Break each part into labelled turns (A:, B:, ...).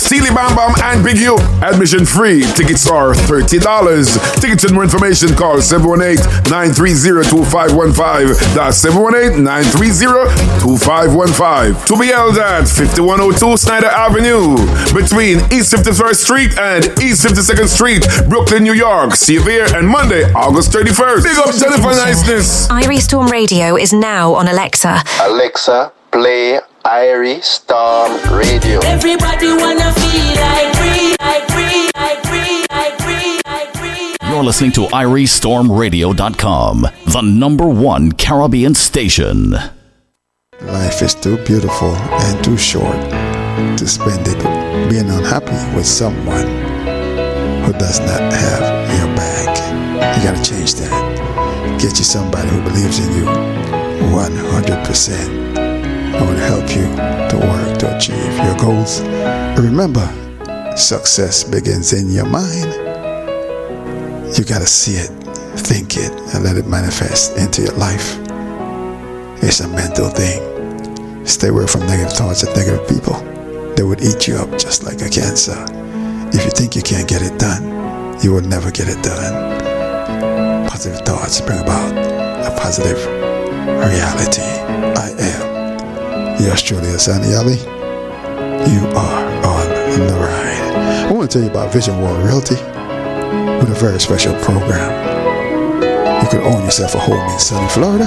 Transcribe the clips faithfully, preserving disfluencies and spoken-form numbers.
A: Steely Bam Bam and Big U. Admission free. Tickets are thirty dollars. Tickets and more information, call seven one eight, nine three zero, two five one five. That's seven one eight, nine three zero, two five one five. To be held at fifty-one oh two Snyder Avenue, between East fifty-first Street and East fifty-second Street, Brooklyn, New York. See you there on Monday, August thirty-first. Big up Jennifer Niceness.
B: Irie Storm Radio is now on Alexa.
C: Alexa, play Irie Storm Radio.
D: Everybody wanna feel like free, like free, like free, like free, like free.
E: You're listening to Irie Storm Radio dot com, the number one Caribbean station.
F: Life is too beautiful and too short to spend it being unhappy with someone who does not have your back. You gotta change that. Get you somebody who believes in you one hundred percent. I want to help you to work to achieve your goals. Remember, success begins in your mind. You gotta see it, think it, and let it manifest into your life. It's a mental thing. Stay away from negative thoughts and negative people. They would eat you up just like a cancer. If you think you can't get it done, you will never get it done. Positive thoughts bring about a positive reality. I am yours truly, Asani Ali. You are on the ride. I want to tell you about Vision World Realty with a very special program. You can own yourself a home in sunny Florida.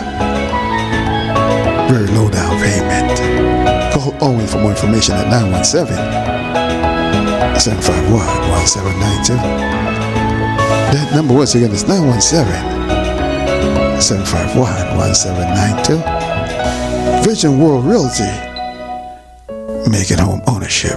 F: Very low down payment. Call Owen for more information at nine one seven, seven five one, one seven nine two. That number once again is nine one seven, seven five one, one seven nine two. Vision World Realty, making home ownership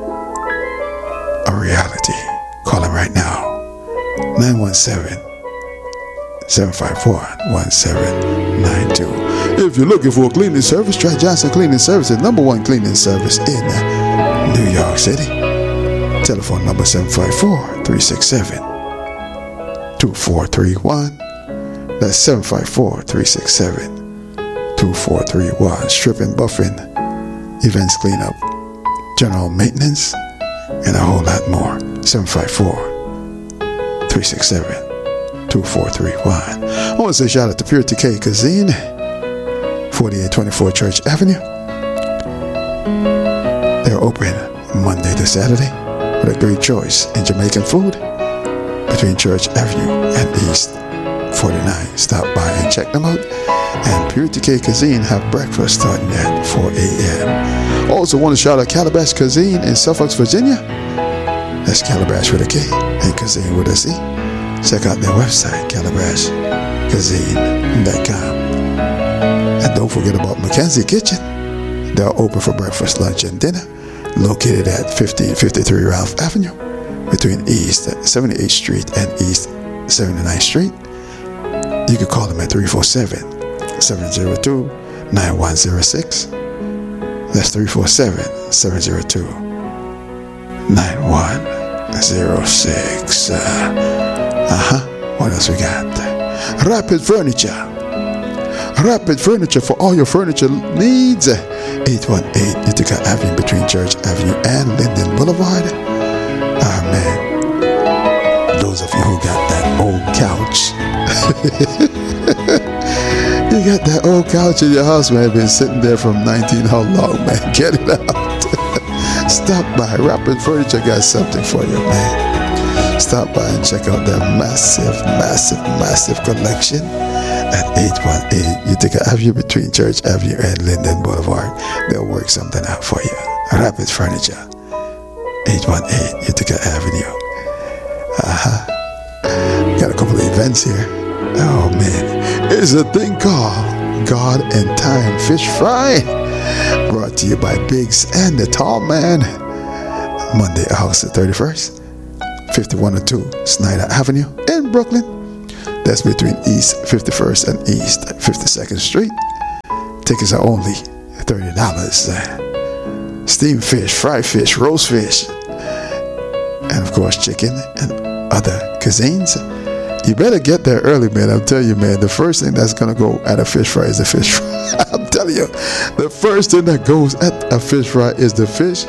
F: a reality. Call them right now, nine one seven, seven five one, one seven nine two. If you're looking for a cleaning service, try Johnson Cleaning Services, number one cleaning service in New York City. Telephone number seven five four, three six seven, two four three one. That's seven five four, three six seven, two four three one. Stripping, buffing, events cleanup, general maintenance, and a whole lot more. seven five four, three six seven, two four three one. I want to say shout out to Purity K Cuisine, forty-eight twenty-four Church Avenue. They're open Monday to Saturday with a great choice in Jamaican food between Church Avenue and East forty-nine. Stop by and check them out. And Purity K Cuisine have breakfast starting at four a.m. Also want to shout out Calabash Cuisine in Suffolk, Virginia. That's Calabash with a K and Cuisine with a C. Check out their website, calabash cuisine dot com. And don't forget about Mackenzie Kitchen. They're open for breakfast, lunch, and dinner. Located at fifteen fifty-three Ralph Avenue, between East seventy-eighth Street and East seventy-ninth Street. You can call them at three four seven, seven zero two, nine one zero six. That's three four seven, seven zero two, nine one zero six. Uh huh. What else we got? Rapid Furniture. Rapid Furniture for all your furniture needs. eight one eight Utica Avenue, between Church Avenue and Linden Boulevard. Ah, man. Those of you who got that old couch. You got that old couch in your house, man. Been sitting there from nineteen. How long, man? Get it out. Stop by. Rapid Furniture got something for you, man. Stop by and check out their massive, massive, massive collection at eight one eight Utica Avenue, between Church Avenue and Linden Boulevard. They'll work something out for you. Rapid Furniture, eight one eight Utica Avenue. Uh-huh. Got a couple of events here. Oh, man. It's a thing called God and Time Fish Fry, brought to you by Biggs and the Tall Man. Monday, August the thirty-first, fifty-one oh two Snyder Avenue in Brooklyn. That's between East fifty-first and East fifty-second Street. Tickets are only thirty dollars. Steamed fish, fried fish, roast fish, and of course chicken and other cuisines. You better get there early, man. I'm telling you, man, the first thing that's going to go at a fish fry is a fish fry. I'm telling you, the first thing that goes at a fish fry is the fish.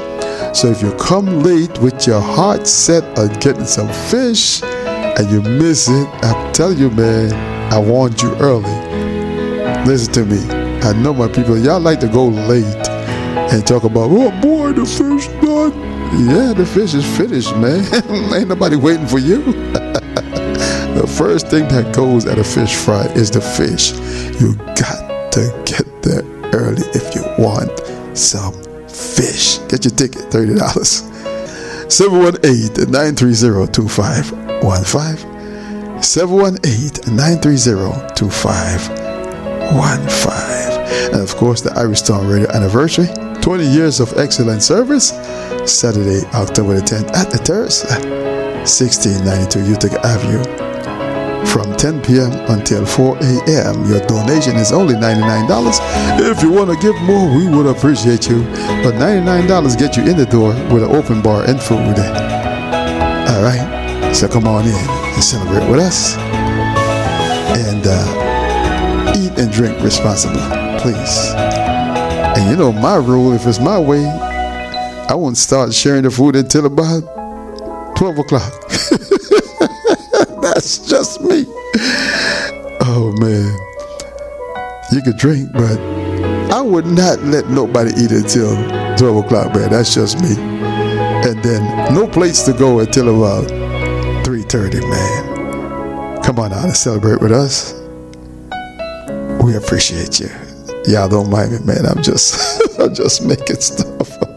F: So if you come late with your heart set on getting some fish and you miss it, I'm telling you, man, I warned you early. Listen to me. I know my people, y'all like to go late and talk about, oh boy, the fish done. Yeah, the fish is finished, man. Ain't nobody waiting for you. The first thing that goes at a fish fry is the fish. You got to get there early if you want some fish. Get your ticket, thirty dollars. seven one eight, nine three zero, two five one five. seven one eight, nine three zero, two five one five. And of course, the Irish Storm Radio anniversary, twenty years of excellent service, Saturday, October the tenth at the Terrace, sixteen ninety-two Utica Avenue, from ten p.m. until four a.m. Your donation is only ninety-nine dollars. If you want to give more, we would appreciate you. But ninety-nine dollars get you in the door with an open bar and food. All right, so come on in and celebrate with us. And uh, eat and drink responsibly, please. And you know my rule, if it's my way, I won't start sharing the food until about twelve o'clock. That's just me. Oh man, you could drink, but I would not let nobody eat until twelve o'clock, man. That's just me. And then no place to go until about three thirty, man. Come on out and celebrate with us. We appreciate you. Y'all don't mind me, man. I'm just I'm just making stuff up.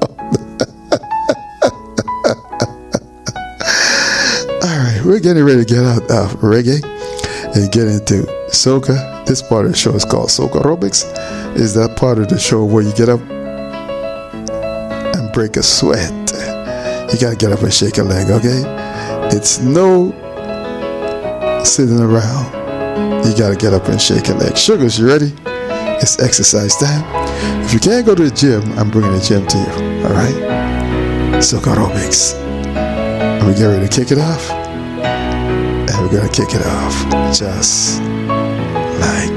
F: We're getting ready to get out of reggae and get into soca. This part of the show is called Soca Aerobics. Is that part of the show where you get up and break a sweat. You gotta get up and shake a leg, okay? It's no sitting around. You gotta get up and shake a leg. Sugars, you ready? It's exercise time. If you can't go to the gym, I'm bringing the gym to you. All right? Soca Aerobics. Are we getting ready to kick it off? And we're gonna kick it off just like